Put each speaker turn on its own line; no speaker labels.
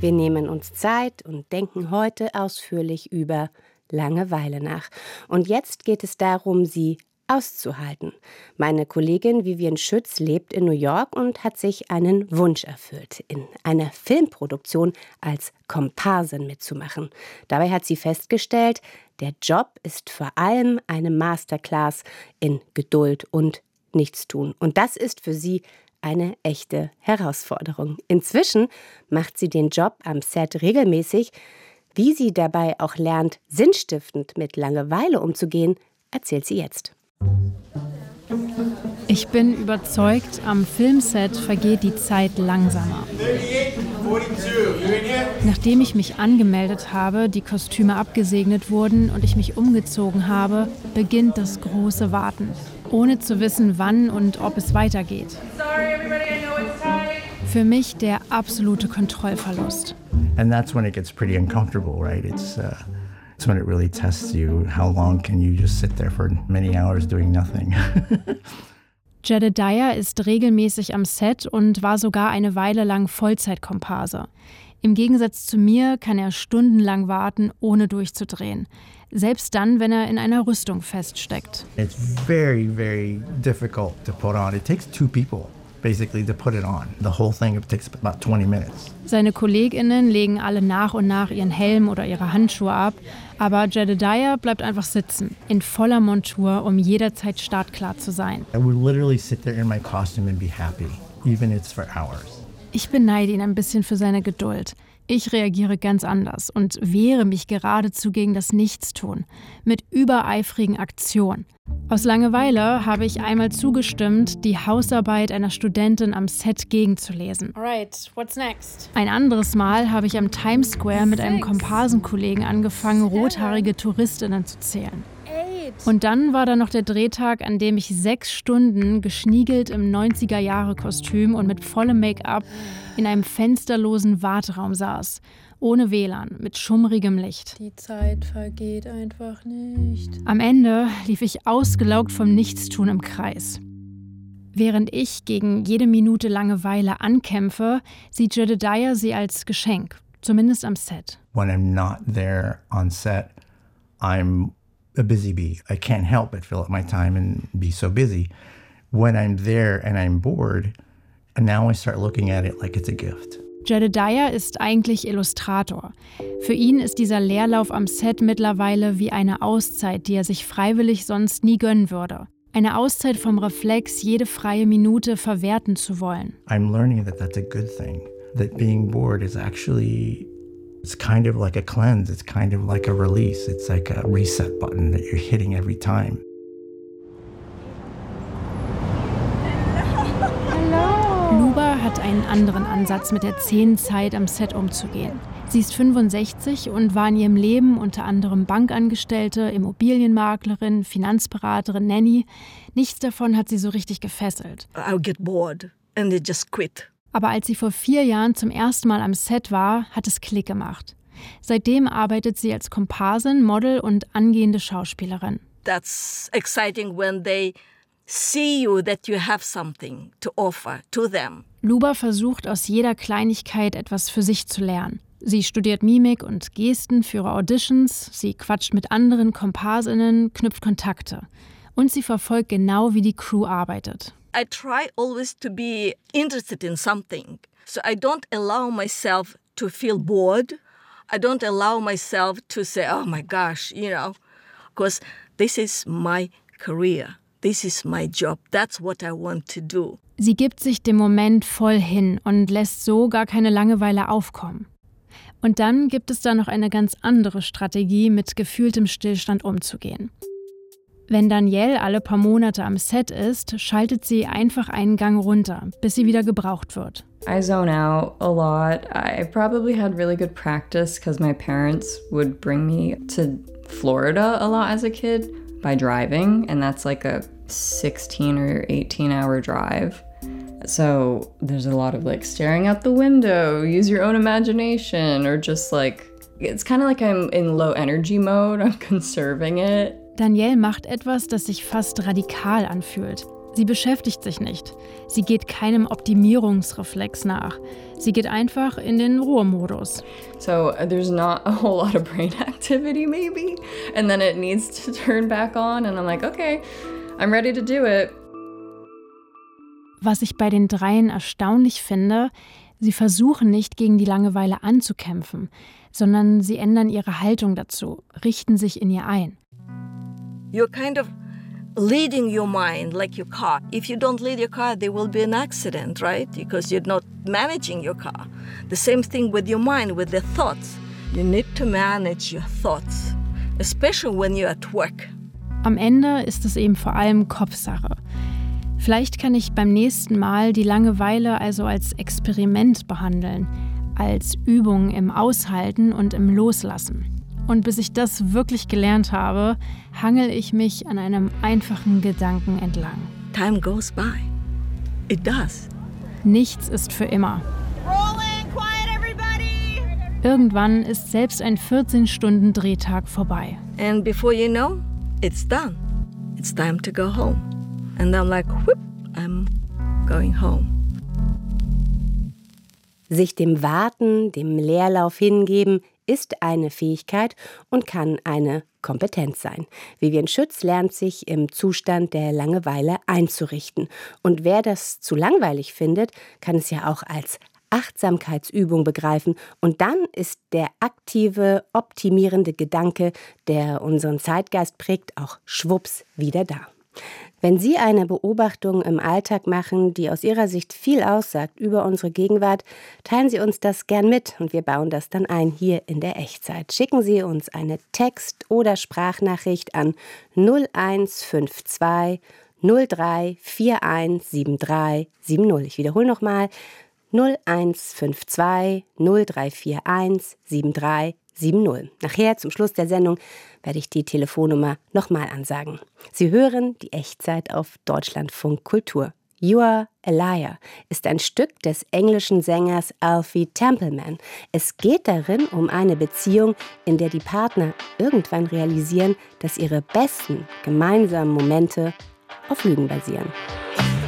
Wir nehmen uns Zeit und denken heute ausführlich über Langeweile nach. Und jetzt geht es darum, sie auszuhalten. Meine Kollegin Vivian Schütz lebt in New York und hat sich einen Wunsch erfüllt, in einer Filmproduktion als Komparsin mitzumachen. Dabei hat sie festgestellt, der Job ist vor allem eine Masterclass in Geduld und Nichtstun. Und das ist für sie eine echte Herausforderung. Inzwischen macht sie den Job am Set regelmäßig. Wie sie dabei auch lernt, sinnstiftend mit Langeweile umzugehen, erzählt sie jetzt.
Ich bin überzeugt, am Filmset vergeht die Zeit langsamer. Nachdem ich mich angemeldet habe, die Kostüme abgesegnet wurden und ich mich umgezogen habe, beginnt das große Warten, ohne zu wissen, wann und ob es weitergeht. Für mich der absolute Kontrollverlust.
And that's when it gets pretty uncomfortable, right? It's when it really tests you. How long can you just sit there for many hours doing nothing?
Jedediah ist regelmäßig am Set und war sogar eine Weile lang Vollzeitkomparse. Im Gegensatz zu mir kann er stundenlang warten, ohne durchzudrehen. Selbst dann, wenn er in einer Rüstung feststeckt.
It's very, very difficult to put on. It takes two people. Basically to put it on. The whole thing takes about 20 minutes.
Seine KollegInnen legen alle nach und nach ihren Helm oder ihre Handschuhe ab, aber Jedediah bleibt einfach sitzen, in voller Montur, um jederzeit startklar zu sein.
I would literally sit there in my costume and be happy, even if it's for hours.
Ich beneide ihn ein bisschen für seine Geduld. Ich reagiere ganz anders und wehre mich geradezu gegen das Nichtstun, mit übereifrigen Aktionen. Aus Langeweile habe ich einmal zugestimmt, die Hausarbeit einer Studentin am Set gegenzulesen.
Alright, what's next?
Ein anderes Mal habe ich am Times Square mit einem Komparsenkollegen angefangen, rothaarige Touristinnen zu zählen. Und dann war da noch der Drehtag, an dem ich 6 Stunden geschniegelt im 90er-Jahre-Kostüm und mit vollem Make-up in einem fensterlosen Warteraum saß. Ohne WLAN, mit schummrigem Licht.
Die Zeit vergeht einfach nicht.
Am Ende lief ich ausgelaugt vom Nichtstun im Kreis. Während ich gegen jede Minute Langeweile ankämpfe, sieht Jedediah sie als Geschenk, zumindest am Set.
When I'm not there on set, I'm a busy bee. I can't help but fill up my time and be so busy. When I'm there and I'm bored, and now I start looking at it like it's a gift.
Jedediah ist eigentlich Illustrator. Für ihn ist dieser Leerlauf am Set mittlerweile wie eine Auszeit, die er sich freiwillig sonst nie gönnen würde. Eine Auszeit vom Reflex, jede freie Minute verwerten zu wollen.
I'm learning that that's a good thing. That being bored is actually, it's kind of like a cleanse. It's kind of like a release. It's like a reset button that you're hitting every time.
Luba hat einen anderen Ansatz, mit der zähen Zeit am Set umzugehen. Sie ist 65 und war in ihrem Leben unter anderem Bankangestellte, Immobilienmaklerin, Finanzberaterin, Nanny. Nichts davon hat sie so richtig gefesselt.
I'll get bored and they just quit.
Aber als sie vor 4 Jahren zum ersten Mal am Set war, hat es Klick gemacht. Seitdem arbeitet sie als Komparsin, Model und angehende Schauspielerin.
That's exciting when they see you that you have something to offer to them.
Luba versucht aus jeder Kleinigkeit etwas für sich zu lernen. Sie studiert Mimik und Gesten für ihre Auditions, sie quatscht mit anderen Komparsinnen, knüpft Kontakte. Und sie verfolgt genau, wie die Crew arbeitet.
I try always to be interested in something. So I don't allow myself to feel bored. I don't allow myself to say, oh my gosh, because this is my career. This is my job. That's what I want to do.
Sie gibt sich dem Moment voll hin und lässt so gar keine Langeweile aufkommen. Und dann gibt es da noch eine ganz andere Strategie, mit gefühltem Stillstand umzugehen. Wenn Danielle alle paar Monate am Set ist, schaltet sie einfach einen Gang runter, bis sie wieder gebraucht wird.
I zone out a lot. I probably had really good practice because my parents would bring me to Florida a lot as a kid by driving, and that's like a 16 or 18-hour drive. So there's a lot of staring out the window, use your own imagination, or just it's kind of like I'm in low energy mode, I'm conserving it.
Danielle macht etwas, das sich fast radikal anfühlt. Sie beschäftigt sich nicht. Sie geht keinem Optimierungsreflex nach. Sie geht einfach in den Ruhemodus.
So there's not a whole lot of brain activity maybe. And then it needs to turn back on and I'm like, okay, I'm ready to do it.
Was ich bei den Dreien erstaunlich finde, sie versuchen nicht, gegen die Langeweile anzukämpfen, sondern sie ändern ihre Haltung dazu, richten sich in ihr ein.
You're kind of leading your mind like your car. If you don't lead your car, there will be an accident, right? Because you're not managing your car. The same thing with your mind, with the thoughts. You need to manage your thoughts, especially when you're at work.
Am Ende ist es eben vor allem Kopfsache. Vielleicht kann ich beim nächsten Mal die Langeweile also als Experiment behandeln, als Übung im Aushalten und im Loslassen. Und bis ich das wirklich gelernt habe, hangel ich mich an einem einfachen Gedanken entlang.
Time goes by. It does.
Nichts ist für immer. Irgendwann ist selbst ein 14-Stunden-Drehtag vorbei.
And before you know, it's done. It's time to go home. And I'm like, whoop, I'm going home.
Sich dem Warten, dem Leerlauf hingeben, ist eine Fähigkeit und kann eine Kompetenz sein. Vivian Schütz lernt sich im Zustand der Langeweile einzurichten. Und wer das zu langweilig findet, kann es ja auch als Achtsamkeitsübung begreifen. Und dann ist der aktive, optimierende Gedanke, der unseren Zeitgeist prägt, auch schwupps wieder da. Wenn Sie eine Beobachtung im Alltag machen, die aus Ihrer Sicht viel aussagt über unsere Gegenwart, teilen Sie uns das gern mit und wir bauen das dann ein hier in der Echtzeit. Schicken Sie uns eine Text- oder Sprachnachricht an 0152 03 41 73 70. Ich wiederhole nochmal 0152 03 41 73 70. Nachher, zum Schluss der Sendung, werde ich die Telefonnummer nochmal ansagen. Sie hören die Echtzeit auf Deutschlandfunk Kultur. You Are a Liar ist ein Stück des englischen Sängers Alfie Templeman. Es geht darin um eine Beziehung, in der die Partner irgendwann realisieren, dass ihre besten gemeinsamen Momente auf Lügen basieren.